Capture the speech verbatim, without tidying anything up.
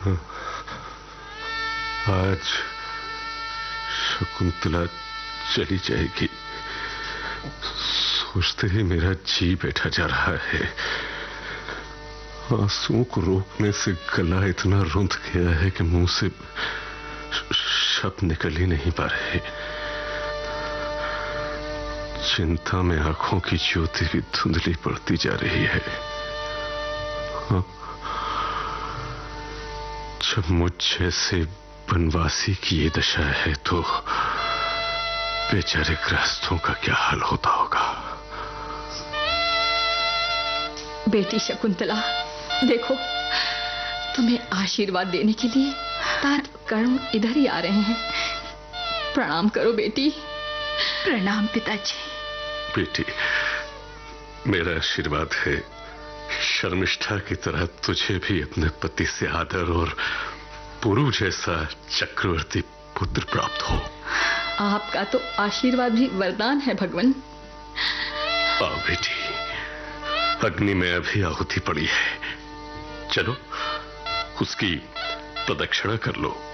आज शकुंतला चली जाएगी, सोचते ही मेरा जी बैठा जा रहा है। आंसुओं को रोकने से गला इतना रुंध गया है कि मुंह से शब्द निकल ही नहीं पा रहे। चिंता में आंखों की ज्योति भी धुंधली पड़ती जा रही है। हाँ, जब मुझ जैसे वनवासी की ये दशा है तो बेचारे गृहस्थों का क्या हाल होता होगा। बेटी शकुंतला, देखो तुम्हें आशीर्वाद देने के लिए तात कर्म इधर ही आ रहे हैं। प्रणाम करो बेटी। प्रणाम पिताजी। बेटी, मेरा आशीर्वाद है शर्मिष्ठा की तरह तुझे भी अपने पति से आदर और पुरु जैसा चक्रवर्ती पुत्र प्राप्त हो। आपका तो आशीर्वाद भी वरदान है भगवान। आओ बेटी, अग्नि में अभी आहुति पड़ी है, चलो उसकी प्रदक्षिणा कर लो।